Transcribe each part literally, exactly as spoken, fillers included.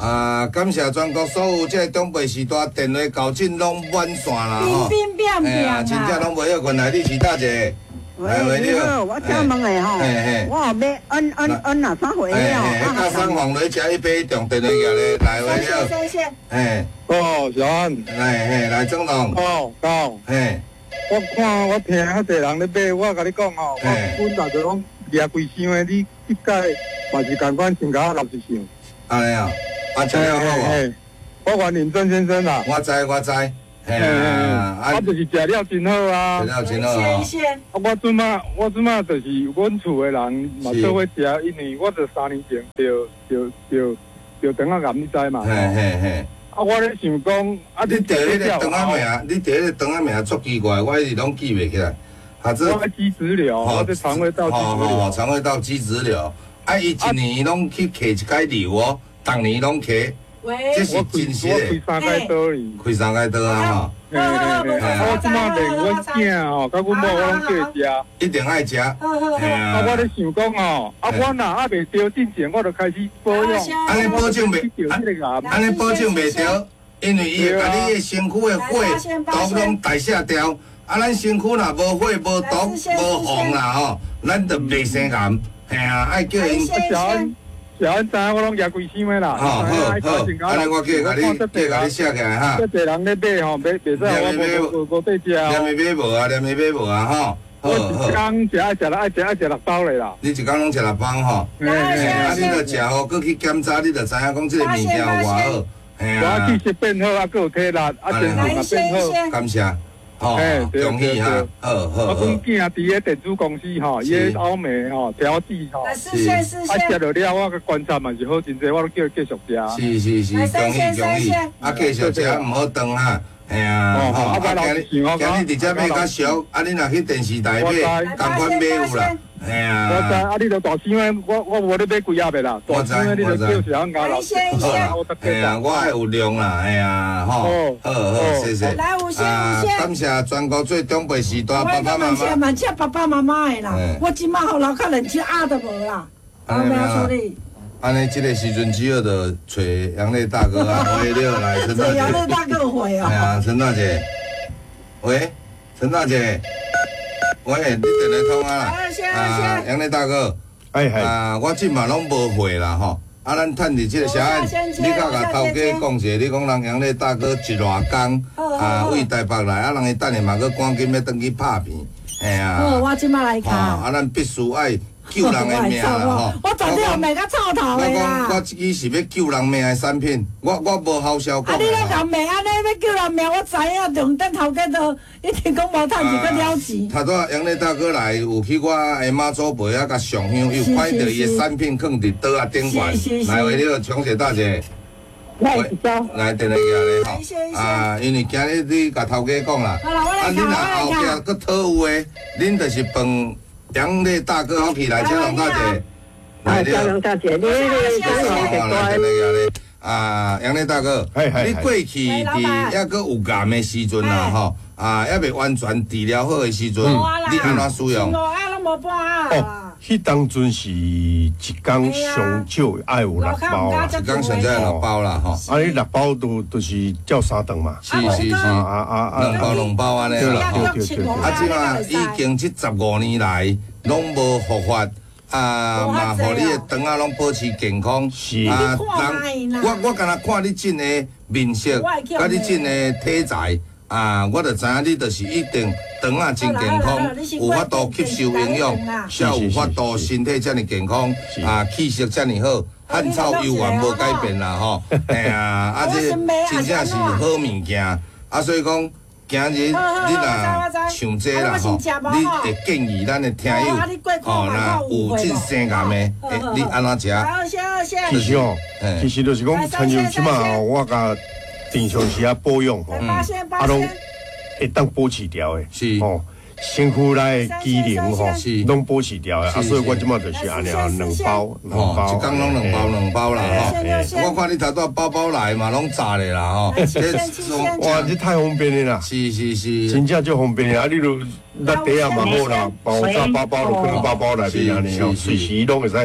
啊，感谢全国所有这中北时代电话交警拢满线啦吼。 冰冰冰冰啊，真正拢袂晓困来，你是大姐。 喂，你好，我请问的吼，我后要按按按哪三回了？ 哎，加上黄雷吃一杯中电话过来，来回了。 谢谢。 哎， 哦，小安， 来嘿，来总统。 哦，讲， 嘿， 我看我听遐侪人咧买，我甲你讲吼，我本来就讲掠规箱的，你一届嘛是共款穿甲六十箱。 安尼啊，啊，这样好无？ 我管林正先生啦。 我知我知。嘿啊， 啊，就是食了真好啊， 食了真好啊。 谢谢。 啊，我即马我即马就是阮厝的人嘛做伙食，因为我就三年前就就就就肠仔癌，你知嘛？ 嘿嘿嘿。 啊，我咧想讲，啊， 你第迄个肠仔名，你第迄个肠仔名足奇怪，我一直拢记袂起来。啊，这我肌质瘤，我这肠胃道肌质瘤， 肠胃道肌质瘤。啊，伊一年拢去揢一解瘤哦，逐年拢揢。这是真实的。 开三间刀哩， 开三间刀啊吼。 嘿嘿嘿，我即马连阮囝吼，甲阮某我拢叫食， 一定爱食。嘿啊。 啊，我咧想讲吼，啊，我若还袂着进前，我就开始保养。 安尼保证袂，安尼保证袂着，因为伊会甲你的身躯的火毒拢代谢掉。啊，咱身躯若无火、无毒、无红啦吼，咱就袂生癌。嘿啊，爱叫因。 小安知影我拢举规箱的啦， 好好好，安尼我叫甲你叫甲你写起来哈。 这侪人咧买吼，买袂使我无无无得食哦。 连咪买无啊，连咪买无啊吼。 我一工食爱食了爱食爱食六包嘞啦。 你一工拢食六包吼？啊，你著食吼，佮去检查，你著知影讲即个物件有偌好。嘿啊。 我气色变好啊，佮有体力，啊，精神也变好。 感谢。哦，恭喜哈，好好好。 我阮囝伫个电子公司吼，伊个欧美吼调制吼， 是是是。 啊，食着了，我个观察嘛是好真济，我都叫伊继续食。 是是是，恭喜恭喜，啊继续食唔好断哈，嘿啊，吼，啊今日今日伫遮买较俗，啊你若去电视台买，共款买有啦。嘿啊！ 我知，啊，你著大箱的，我我无咧买几盒的啦。大箱的你著叫小安家老。 嘿啊，我爱有量啦，嘿啊，吼，好好，谢谢。 来，有谢啊， 有谢。 感谢全国最中北时代爸爸妈妈。 我感谢爸爸妈妈的啦，我即马互楼骹连只鸭都无啦，我要处理。 安尼，即个时阵只好着找杨丽大哥啊，回了来，陈大姐。 杨丽大哥回哦。 哎呀，陈大姐，喂，陈大姐。喂，你电话通啊啦！啊，杨丽大哥， 哎哎， 啊，我即嘛拢无货啦吼。啊，咱趁伫即个啥？你甲甲头家讲者，你讲人杨丽大哥一偌工啊，为台北来，啊，人伊等下嘛，佮赶紧要转去拍片，哎呀。 好，我即马来看。 啊，咱必须爱救人的命啦吼！ 我昨天骂甲臭头的啦！ 我讲我即支是要救人命的产品，我我无好笑讲。啊， 你咧讲骂安尼要救人命，我知影，重点头家都一定讲无趁钱去了钱。 头拄杨丽大哥来有去我下妈祖辈啊，甲上香，又看到伊的产品放伫桌啊顶管，来为了强势大姐。 来一招。 来电话过来吼。啊，因为今日你甲头家讲啦，啊，恁若后壁佫讨有诶，恁就是饭。杨丽大哥好起来，嘉龙大姐， 来嘉龙大姐，你你嘉龙大姐，啊，杨丽大哥，你过去伫抑个有癌的时阵啦吼，啊，抑未完全治疗好的时阵，你安怎使用？ 哦， 迄当阵是一工上少爱有六包啦， 一工上少爱六包啦吼。 啊，你六包都都是照三顿嘛。 是是是，啊啊啊，两包两包安尼啦吼。 对对对。 啊，即嘛已经即十五年来拢无复发，啊嘛，互你的肠仔拢保持健康。 是。 啊，人我我敢若看你真的面色，甲你真的体材。啊，我就知影你就是一定肠仔真健康，有法度吸收营养，才有法度身体遮尔健康，啊，气色遮尔好，汗臭油完无改变啦吼。哎呀，啊这真正是好物件，啊所以讲今日你若想这啦吼，你会建议咱的听友，哦，若有进生癌的，你安怎食？ 其实哦，其实就是讲，参照即马我甲。平常时啊保养吼，啊拢会当保持掉的， 是吼，身躯内机能吼，拢保持掉的，啊，所以我即马就是安尼啊，两包，两包， 一工拢两包两包啦吼。我看你头拄包包来嘛，拢炸咧啦吼。 哇，这太方便了啦！ 是是是， 真正就方便了啊！你如那底下嘛好啦，包炸包包就放包包内底安尼吼，随时拢会使。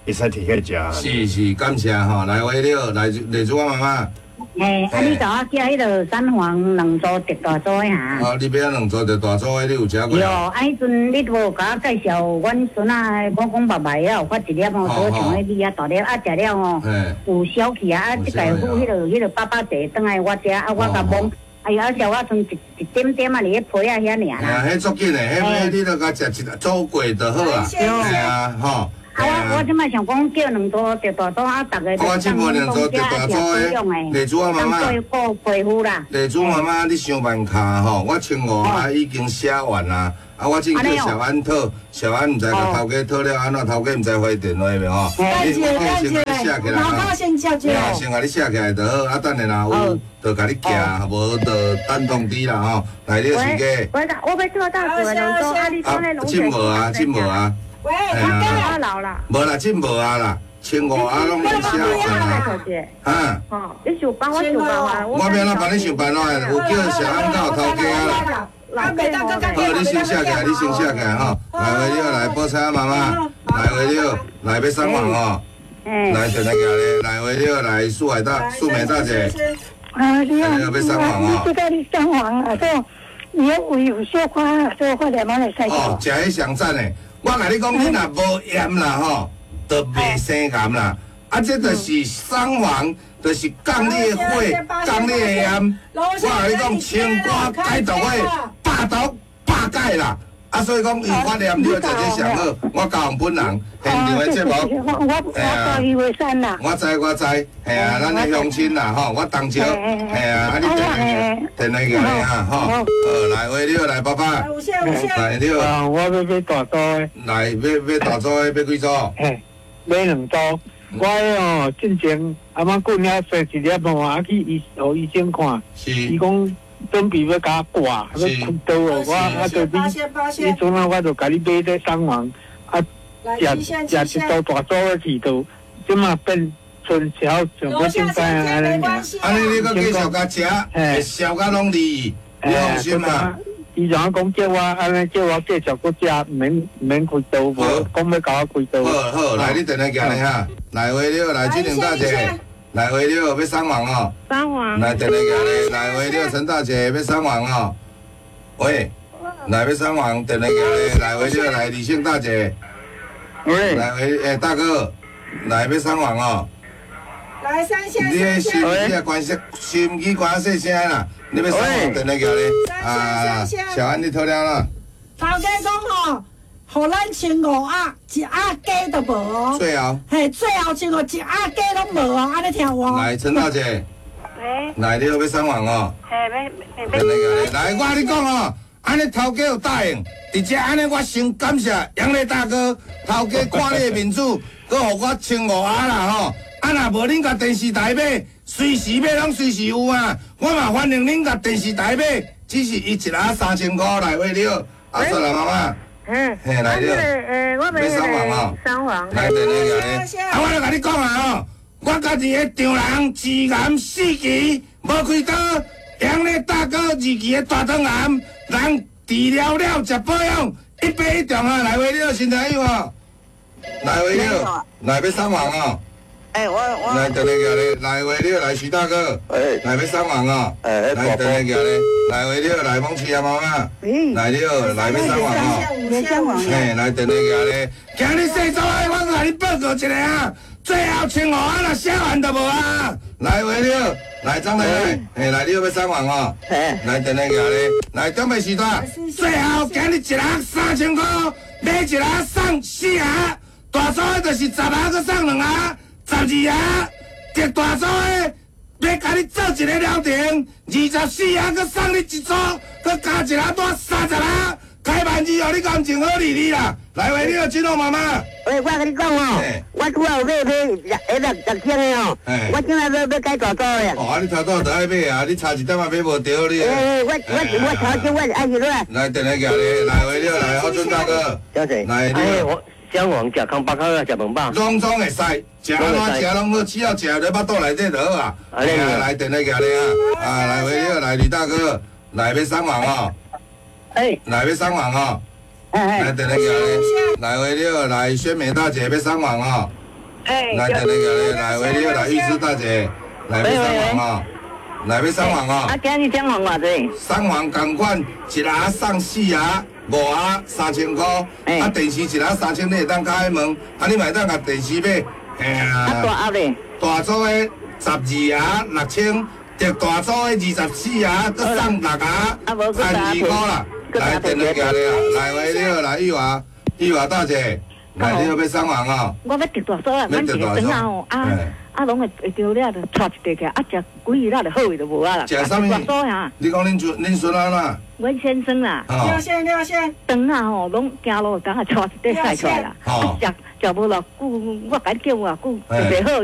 会使摕起来食。 是是，感谢吼，来回了，来来做我妈妈。 诶，啊，你甲我寄迄个三黄两组特大组的哈。 哦，你要两组特大组的，你有食过？ 有，啊，迄阵你无甲我介绍，阮孙啊，我讲爸爸也有发一粒哦，所像迄米啊大粒，啊食了哦，有消气啊，啊，即个副迄个迄个爸爸坐转来我食，啊，我甲摸，哎呀，小我剩一一点点啊，伫迄皮啊遐尔啦。 啊，迄足紧的，迄迄你著甲食一做过就好啊。 对啊，吼。 啊，我我即摆想讲叫两组特大组啊，逐个我即无两组特大组的，丽珠啊妈妈， 过皮肤啦。 丽珠妈妈，你上万卡吼，我千五啊已经写完啦。啊，我正叫小安讨，小安毋知甲头家讨了安怎，头家毋知回电话未吼？ 感谢感谢，马高先叫叫。 先甲你写起来就好，啊等下若有，就甲你寄，无就等通知啦吼。来，你个时间。 我我要做大事两组，啊，你讲迄啊，真无啊，真无啊。 喂，我我老啦。 无啦，真无啊啦，千五啊拢未写完啊。哈。 哦，你想办我想办法。 我免哪帮你想办法，有叫小安到头家啦。 啊，袂当个好，你先写起来，你先写起来吼。来回了，来报菜妈妈，来回了，来要上网哦。来电来家咧，来回了，来苏海大、苏美大姐。 啊，你好， 要上网哦。 你知道你上网啊？说你胃有小块，所以快点帮你塞。 哦，食迄上赞诶。我甲你讲，你若无炎啦吼，就袂生癌啦。啊，这就是双黄，就是降你的火，降你的炎。我甲你讲，青瓜解毒的，百毒百解啦。啊，所以讲，伊发炎，你要食这上好。我教本人现场的节目， 哎呀， 我知我知，系啊，咱的乡亲啦吼，我当招，系啊，啊你电来电来个咧哈吼，好来回了来爸爸，来了， 啊，我要买大组的， 来买买大组的，买几组？ 嘿，买两组。我哦，之前阿妈过年生一粒无，啊去医，互医生看，伊讲准备要甲我挂，要开刀哦，我啊就你，你阵啊我就甲你买这三丸，啊食食一组大组的去到，即马变春宵，上要正解安尼尔。 安尼你搁继续甲食，会烧甲拢离，你放心嘛。 伊然讲叫我安尼叫我继续搁食，免免开刀，无讲要甲我开刀。 好好，来你电来行咧哈，来回了，来金玲大姐，来回了要上网哦。 上网。 来电来行咧，来回了陈大姐要上网哦。喂，来要上网，电来行咧，来回了来李姓大姐。 喂。 来回诶大哥，来要上网哦。 来三线。 你诶心你诶关系心机关细声啦。你要上网电来行咧，啊，小安你讨了啦。 头家讲吼，互咱千五鸭，一鸭鸡都无哦。 最后。 嘿，最后千五一鸭鸡拢无哦，安尼听我。 来，陈大姐。 喂。 来，你要上网哦。 嘿，要要电来行咧，来，我跟你讲哦，安尼头家有答应，而且安尼我先感谢杨丽大哥，头家看你的面子，佮互我千五鸭啦吼。啊，若无恁甲电视台买，随时买拢随时有啊。我嘛欢迎恁甲电视台买，只是伊一下三千块来回了。啊，说啦，妈妈。 嗯。 嘿，来了。 呃，我买上网哦。 上网。 来，电来个咧。啊，我来甲你讲啊吼，我家己的丈人自癌四期，无开刀，杨丽大哥二期的大肠癌，人治疗了食保养，一百一中啊，来回了，身体有无？来回了，来要上网哦。 哎，我我来，等你个咧，来回了，来徐大哥， 哎， 来要上网哦， 哎， 来等你个咧，来回了，来蒙奇啊妈妈，来了，来要上网哦， 上网， 嘿，来等你个咧，今日细早的我甲你报告一下啊，最后千五啊，若写完就无啊，来回了，来张来来，嘿，来你要上网哦，来等你个咧，来准备时段，最后今日一人三千块，买一人送四盒，大组的就是十盒，搁送两盒。十二盒，特大组的，要甲你做一个疗程，二十四盒，搁送你一组，搁加一盒多三十盒，开万二哦，你感情好哩哩啦，来回你个金龙妈妈。 喂，我跟你讲哦，我拄好买买六六六千的哦，我今仔要要改大组的。 哦，啊，你头拄就爱买啊，你差一点仔买无着你。 诶，我我我头先我爱去了。 来，电来行咧，来回你来，好尊大哥。 多谢。 来，你。 香黄食康巴克啊，食饭饱。 拢总会使，食安怎食拢好，只要食在巴肚内底就好啊。来来，电来行咧啊！啊，来回了，来李大哥，来要上网哦。 哎。 来要上网哦。来电来行咧，来回了，来宣美大姐要上网哦。 哎， 来，来来来，喂，你好，来，玉芝大姐，来要三黄哦，来要三黄哦。 啊，今日三黄偌济？ 三黄同款，一盒送四盒，五盒三千块。啊，电视一盒三千，你会当开门，啊，你买当甲电视买，哎呀。 啊，大盒咧？ 大组的十二盒六千，特大组的二十四盒，搁送六盒，千二块啦。来，电话行咧啦，来，喂，你好，来，玉华，玉华大姐。来，你要要三黄哦？ 我要特大嫂啊，阮一个肠啊吼，啊啊，拢会会着了，就带一块起，啊食几日啦就好就无啊啦。 食啥物？ 大嫂呀！ 你讲恁孙恁孙啊啦？ 阮先生啦。 廖先廖先。 肠啊吼，拢行路，刚啊带一块晒出来啦。啊食食无偌久，我甲你叫偌久，就袂好。